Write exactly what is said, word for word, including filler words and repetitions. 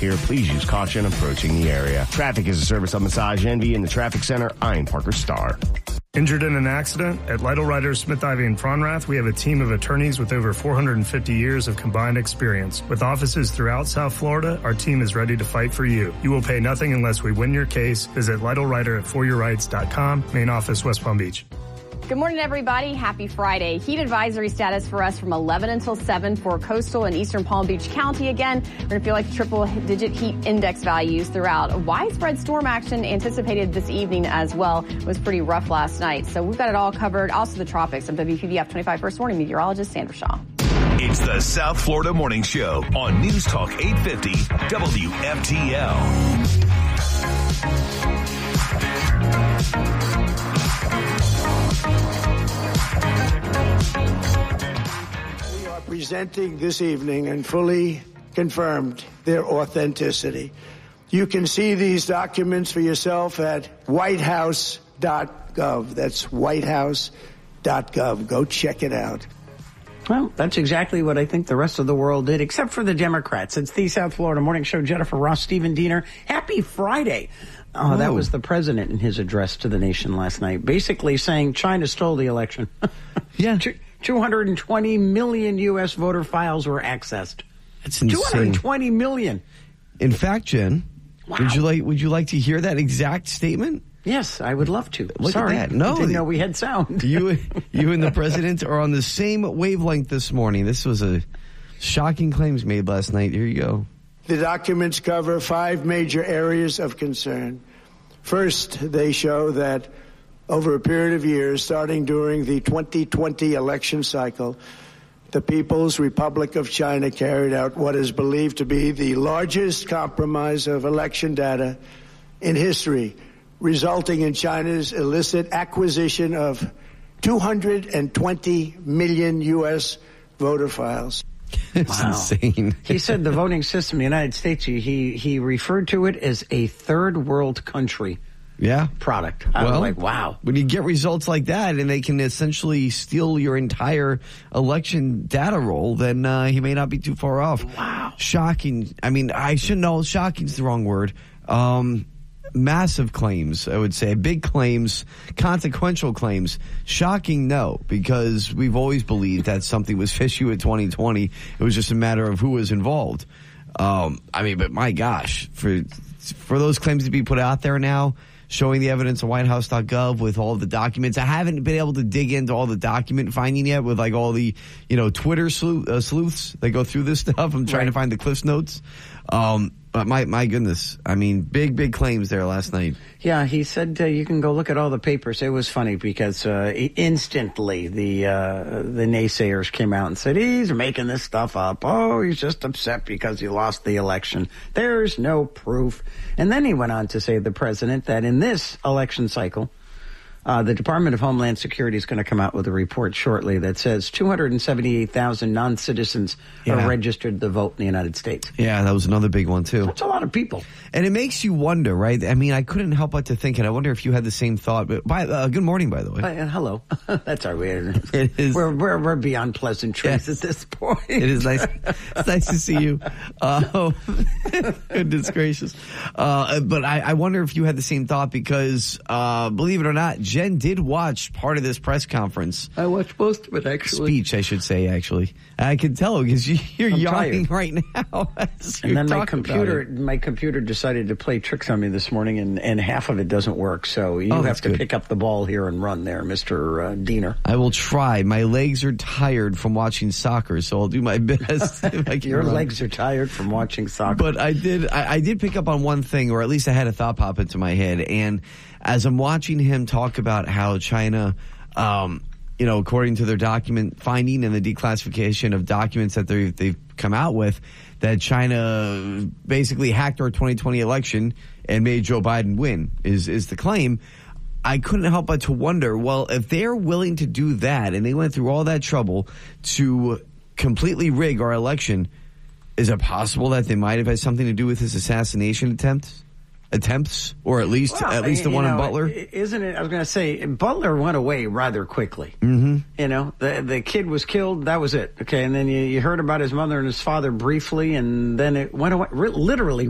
here. Please use caution approaching the area. Traffic is a service of Massage Envy in the Traffic Center. I'm Parker Starr. Injured in an accident? At Lytle Writers, Smith, Ivy, and Fronrath, we have a team of attorneys with over four hundred fifty years of combined experience. With offices throughout South Florida, our team is ready to fight for you. You will pay nothing unless we win your case. Visit Lytle Writer at for your rights dot com. Main office, West Palm Beach. Good morning, everybody. Happy Friday. Heat advisory status for us from eleven until seven for coastal and eastern Palm Beach County. Again, we're going to feel like triple-digit heat index values throughout. Widespread storm action anticipated this evening as well. It was pretty rough last night. So we've got it all covered. Also the tropics. I'm W P V F twenty-five First Warning meteorologist Sandra Shaw. It's the South Florida Morning Show on News Talk eight fifty W F T L. We are presenting this evening and fully confirmed their authenticity. You can see these documents for yourself at white house dot gov. That's white house dot gov. Go check it out. Well, that's exactly what I think the rest of the world did, except for the Democrats. It's the South Florida Morning Show. Jennifer Ross, Stephen Diener. Happy Friday. Uh, that was the president in his address to the nation last night, basically saying China stole the election. Yeah. two hundred twenty million U S voter files were accessed. That's insane. two hundred twenty million. In fact, Jen, Wow. would you like would you like to hear that exact statement? Yes, I would love to. Look Sorry, at that. No, I didn't know we had sound. you, you and the president are on the same wavelength this morning. This was a shocking claims made last night. Here you go. The documents cover five major areas of concern. First, they show that over a period of years, starting during the twenty twenty election cycle, the People's Republic of China carried out what is believed to be the largest compromise of election data in history, resulting in China's illicit acquisition of two hundred twenty million U S voter files. It's Wow. insane. He said the voting system in the United States, he, he referred to it as a third world country Yeah. product. I Well, was like, wow. When you get results like that and they can essentially steal your entire election data roll, then uh, he may not be too far off. Wow. Shocking. I mean, I should know. Shocking is the wrong word. Um, massive claims, I would say. Big claims, consequential claims. Shocking, no, because we've always believed that something was fishy with twenty twenty. It was just a matter of who was involved. Um, I mean, but my gosh, for for those claims to be put out there now, showing the evidence on white house dot gov with all the documents. I haven't been able to dig into all the document finding yet with like all the, you know, Twitter sleuth, uh, sleuths that go through this stuff. I'm trying Right. to find the Cliffs Notes. Um, but my, my goodness, I mean, big, big claims there last night. Yeah, he said uh, you can go look at all the papers. It was funny because uh, instantly the uh, the naysayers came out and said, he's making this stuff up. Oh, he's just upset because he lost the election. There's no proof. And then he went on to say, the president, that in this election cycle, Uh, the Department of Homeland Security is going to come out with a report shortly that says two hundred seventy-eight thousand non-citizens Yeah. are registered to vote in the United States. Yeah, that was another big one, too. That's a lot of people. And it makes you wonder, right? I mean, I couldn't help but to think, and I wonder if you had the same thought. But by, uh, good morning, by the way. Uh, hello. That's our way. It is. We're, we're, we're beyond pleasantries Yes. at this point. It is nice. It's nice to see you. Uh, goodness gracious. Uh, but I, I wonder if you had the same thought because, uh, believe it or not, Jen did watch part of this press conference. I watched most of it, actually. Speech, I should say, actually. I can tell because you, you're I'm yawning tired. right now. as And you're then my talking about computer, it. my computer decided to play tricks on me this morning, and, and half of it doesn't work. So you Oh, have that's to good. pick up the ball here and run there, Mister Uh, Diener. I will try. My legs are tired from watching soccer, so I'll do my best. If I can Your run. legs are tired from watching soccer. But I did, I, I did pick up on one thing, or at least I had a thought pop into my head. And as I'm watching him talk about how China, um, you know, according to their document finding and the declassification of documents that they've, they've come out with, that China basically hacked our twenty twenty election and made Joe Biden win is, is the claim. I couldn't help but to wonder, well, if they're willing to do that and they went through all that trouble to completely rig our election, is it possible that they might have had something to do with his assassination attempt? Attempts, or at least Well, at least the you one know, in Butler? Isn't it? I was going to say, Butler went away rather quickly. Mm-hmm. You know, the the kid was killed. That was it. Okay, and then you, you heard about his mother and his father briefly, and then it went away. Literally